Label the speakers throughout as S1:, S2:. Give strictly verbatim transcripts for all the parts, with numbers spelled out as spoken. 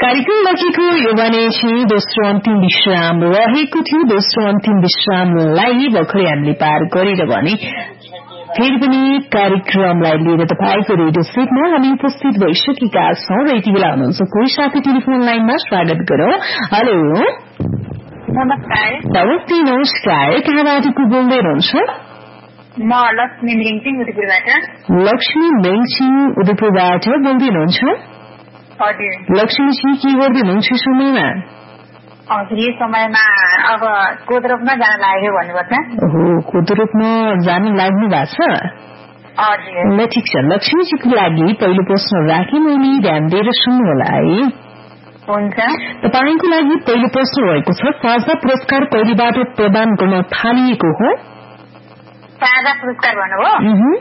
S1: कार्यक्रम लकीको यो भने चाहिँ दोस्रो अन्तिम विश्राम रहेको थियो। दोस्रो अन्तिम विश्रामलाई भर्खरै हामीले पार गरेर भने फेरि पनि कार्यक्रमलाई लिएर तपाईको रेडियो सेटमा हामी उपस्थित भइसकेका छौं र यति बेला हुनुहुन्छ कोही साथी टेलिफोन लाइनमा। स्वागत गरौं। हेलो
S2: नमस्कार।
S1: नमस्ते नमस्कार। कहाँबाट को बोल्दै हुनुहुन्छ?
S2: म लक्ष्मी मेङसिङ उदयपुरबाट।
S1: लक्ष्मी मेङसिङ उदयपुरबाट बोल्दै हुनुहुन्छ?
S2: हजुर।
S1: लक्ष्मीजी के गर्दै हुनुहुन्छ समयमा?
S2: हजुर यो समयमा अब कोदो रोप्न जान लागेको भन्नुपर्छ।
S1: ओहो कोदो रोप्न जान लाग्नु भएको छ?
S2: हजुर।
S1: ल ठिक छ। लक्ष्मीजीको लागि पहिलो प्रश्न राखेँ मैले, ध्यान दिएर सुन्नु होला है।
S2: हुन्छ।
S1: तपाईको लागि पहिलो प्रश्न रहेको छ, साझा पुरस्कार कहिलेबाट प्रदान गर्न थालिएको हो?
S2: साझा पुरस्कार भन्नुभयो?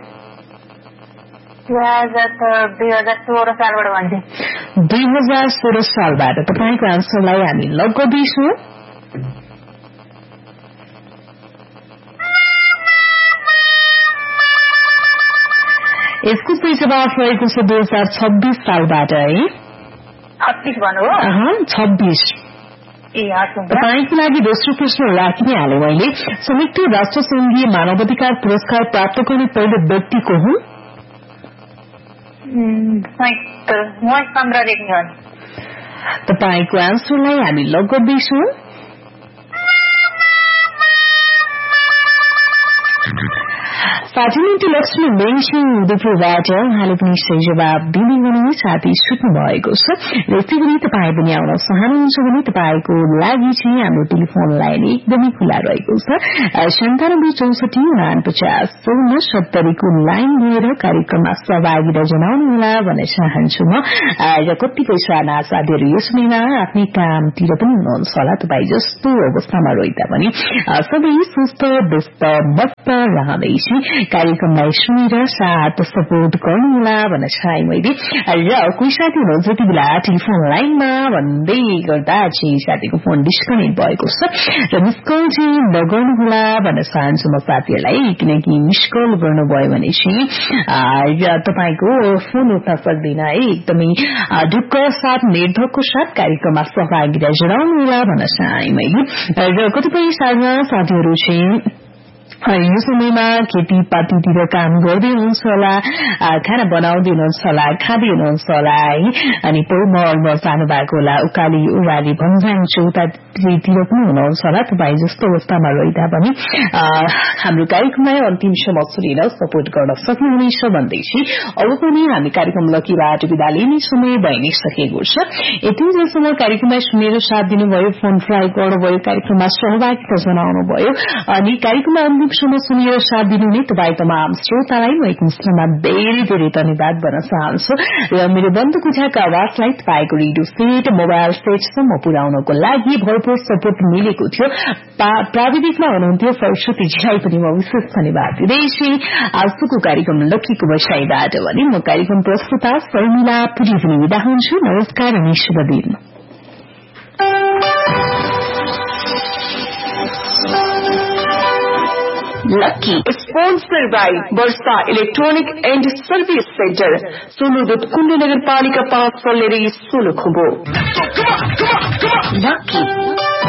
S2: दुई हजार सोह्र सालबाट भन्छ।
S1: दुई हजार सोह्र सालबाट। तपाईँको आन्सरलाई हामी लक गर्दैछौँ। यसको सही जवाफ रहेको छ दुई हजार छब्बीस सालबाट है।
S2: छब्बीस भन्नुभयो?
S1: छब्बीस। तपाईको लागि दोस्रो प्रश्न राखि नै हाले मैले। संयुक्त राष्ट्र संघीय मानवाधिकार पुरस्कार प्राप्त गर्ने पहिलो व्यक्ति को हुन्? तपाईको आन्सरलाई हामी लक गर्दैछौँ। साठी मिनट लक्ष्मी मेङसिङ उदयपुरबाट उहाँले पनि सही जवाब दिने हुने साथी सुत्नु भएको छ। यसै गरी तपाईँ पनि आउन चाहनुहुन्छ भने तपाईँको लागि चाहिँ हाम्रो टेलिफोन लाइन एकदमै खुला रहेको छ। सन्तानब्बे चौसठी उनापचास चौन्न सत्तरीको लाइन लिएर कार्यक्रममा सहभागिता जनाउनुहोला भन्न चाहन्छु म। र कतिपय साना साथीहरू यो समयमा आफ्नै कामतिर पनि हुनुहुन्छ होला। तपाईँ जस्तो अवस्थामा रहे तापनि सबै सुस्त व्यस्त मस्त रहँदैछ कार्यक्रमलाई सुनेर साथ सपोर्ट गर्नुहोला भन्न चाहे मैले। र कोही साथी हुनुहुन्छ त्यति बेला टेलिफोन लाइनमा भन्दै गर्दा चाहिँ साथीको फोन डिस्कनेक्ट भएको छ र मिस कल चाहिँ नगर्नुहोला भन्न चाहन्छु म साथीहरूलाई, किनकि मिस कल गर्नुभयो भने चाहिँ तपाईँको फोन उठ्न सक्दैन है। एकदमै ढुक्क साथ निर्धक्कको साथ कार्यक्रममा सहभागिता जनाउनुहोला भन्न चाहे मैले। र कतिपय साझा साथीहरू चाहिँ यो समयमा खेतीपातीतिर काम गर्दै हुनुहुन्छ होला, खाना बनाउँदै हुनुहुन्छ होला, खाँदै हुनुहुन्छ होला है। अनि महलमा जानु भएको होला, उकाली उवाली भन्जाङ चौतातिर पनि हुनुहुन्छ होला। तपाईँ जस्तो अवस्थामा रहे तापनि हाम्रो कार्यक्रमलाई अन्तिमसम्म सुनेर सपोर्ट गर्न सक्नुहुनेछ भन्दै चाहिँ अब पनि हामी कार्यक्रम लकीबाट विदा लिने समय भइ नै सकेको छ। यति जेलसम्म कार्यक्रमलाई सुनेर साथ दिनुभयो, फोन ट्राई गर्नुभयो, कार्यक्रममा सहभागिता जनाउनु भयो अनि कार्यक्रममा अन्तिमसम्म सुनेर साथ दिनुहुने तपाईँ तमाम श्रोतालाई म एक मिश्रमा धेरै धेरै धन्यवाद भन्न चाहन्छु। र मेरो बन्द कुठाको आवाजलाई तपाईँको रेडियो सेट मोबाइल सेटसम्म पुर्याउनको लागि भरपूर सपोर्ट मिलेको थियो। प्राविधिकमा हुनुहुन्थ्यो सरस्वती जीलाई पनि म विशेष धन्यवाद दिँदैछु। आजको कार्यक्रम लक्कीको बसाईबाट भने म कार्यक्रम प्रस्तुता शर्मिला पुरी पनि विदा हुन्छु। नमस्कार अनि शुभ दिन।
S3: Lucky sponsored by Versa Electronic and Service Center, Soludut Kundu Nagarpalika पाँच सल्लेरी सोलुखुम्बु। Lucky